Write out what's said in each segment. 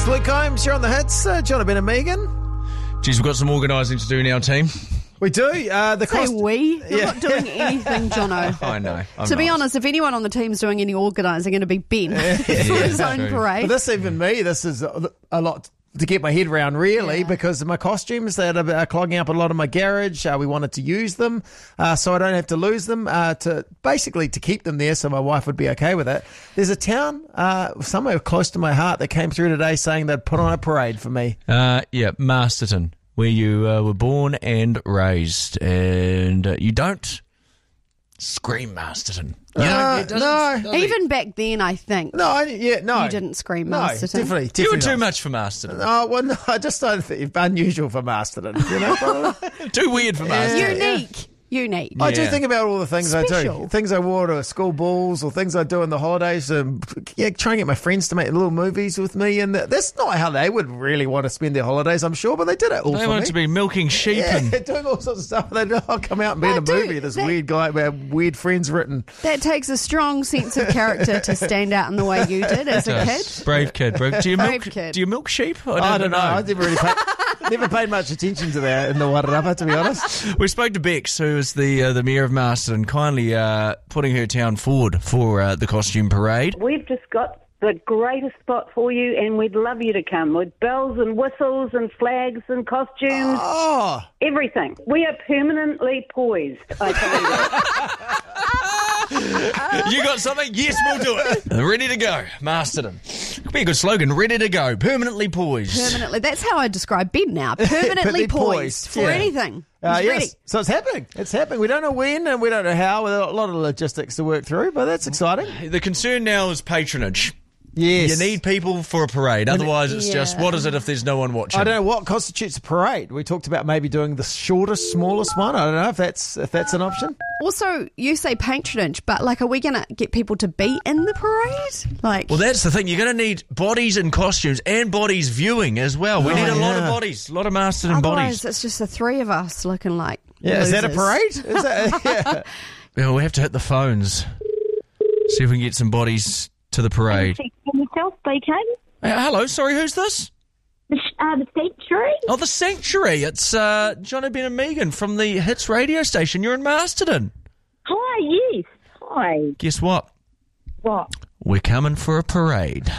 Luke Combs, you're on the hits. Jonathan and Megan. Geez, we've got some organising to do now, team. We do. You're not doing anything, Jono. I know. To be honest, if anyone on the team's doing any organising, going to be Ben for his own true. parade. But this is a lot to get my head around, really, because of my costumes that are clogging up a lot of my garage. We wanted to use them so I don't have to lose them, to keep them there so my wife would be okay with it. There's a town somewhere close to my heart that came through today saying they'd put on a parade for me. Masterton, where you were born and raised. And you don't scream Masterton. No. Even back then, I think. No. You didn't scream Masterton. Definitely You were not. too much for Masterton. Oh, well, no, I just don't think it's unusual for Masterton, Too weird for Masterton. Unique. I do think about all the things I Special. do. Things I wore to school balls or things I do in the holidays. Try and get my friends to make little movies with me. And that's not how they would really want to spend their holidays, I'm sure, but they did it all They for wanted me. to be milking sheep and... doing all sorts of stuff. I'll come out and be in a movie. This weird guy where weird friends written. That takes a strong sense of character to stand out in the way you did as a kid. Brave kid. Do you milk sheep? I don't know. I never paid much attention to that in the Wairarapa, to be honest. We spoke to Bex, who is the mayor of Masterton, kindly putting her town forward for the costume parade. We've just got the greatest spot for you, and we'd love you to come with bells and whistles and flags and costumes. Oh. Everything. We are permanently poised, I tell you. You got something? Yes, we'll do it. Ready to go. Masterton. Could be a good slogan. Ready to go. Permanently poised. Permanently. That's how I describe Ben now. Permanently poised for anything. He's ready. Yes. So it's happening. It's happening. We don't know when and we don't know how. With a lot of logistics to work through, but that's exciting. The concern now is patronage. Yes. You need people for a parade. Otherwise, it's just, what is it if there's no one watching? I don't know what constitutes a parade. We talked about maybe doing the shortest, smallest one. I don't know if that's an option. Also, you say patronage, but are we going to get people to be in the parade? Well, that's the thing. You're going to need bodies in costumes and bodies viewing as well. We need a lot of bodies, a lot of Masterton otherwise, bodies. it's just the three of us looking like Is that a losers. parade? Is that, Well, we have to hit the phones. See if we can get some bodies to the parade. Myself speaking. Hello, sorry, who's this? The Sanctuary. Oh, the Sanctuary. It's Jono, Ben and Megan from the Hits radio station. You're in Masterton. Hi, yes. Hi. Guess what? What? We're coming for a parade.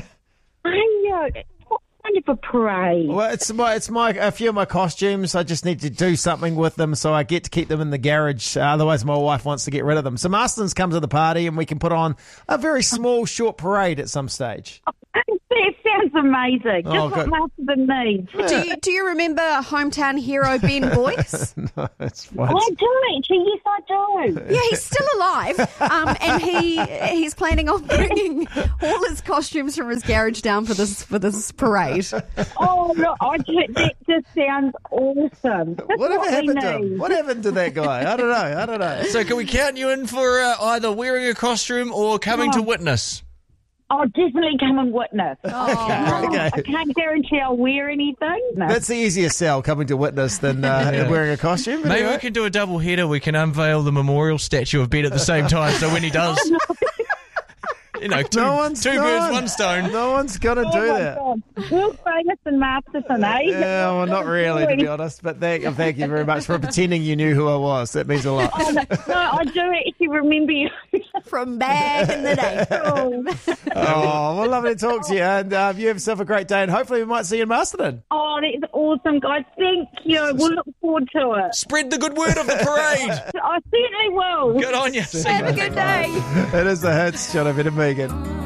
What kind of a parade? well, it's a few of my costumes. I just need to do something with them so I get to keep them in the garage. Otherwise, my wife wants to get rid of them. So Marston's come to the party and we can put on a very small, short parade at some stage. That sounds amazing. Oh, Just good. what Masterton needs. Do you remember hometown hero Ben Boyce? No, it's fine. I do, actually. Yes, I do. Yeah, he's still alive, and he's planning on bringing all his costumes from his garage down for this parade. Oh, look, that just sounds awesome. That's Whatever what happened we to him? need. What happened to that guy? I don't know. So can we count you in for either wearing a costume or coming to witness? I'll definitely come and witness. Okay. I can't guarantee I'll wear anything. No. That's the easier sell, coming to witness, than wearing a costume. Maybe Anyway. we can do a double header. We can unveil the memorial statue of Ben at the same time. So when he does, two birds, one stone. No one's going to do that. World famous in Masterton, eh? Yeah, well, not really, to be honest. But thank you very much for pretending you knew who I was. That means a lot. No, I do actually remember you. From back in the day. Oh, well, lovely to talk to you. And you have yourself a great day. And hopefully we might see you in Masterton. Oh, that's awesome, guys. Thank you. We'll look forward to it. Spread the good word of the parade. I certainly will. Good on you. Have a good day. It is the hits, Jonathan and Megan.